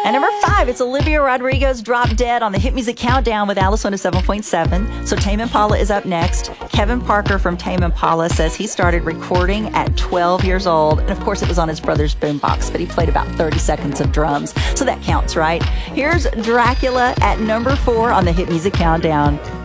And number 5, it's Olivia Rodrigo's Drop Dead on the Hit Music Countdown with Alice 107.7. So Tame Impala is up next. Kevin Parker from Tame Impala says he started recording at 12 years old. And of course, it was on his brother's boombox, but he played about 30 seconds of drums. So that counts, right? Here's Dracula at number 4 on the Hit Music Countdown.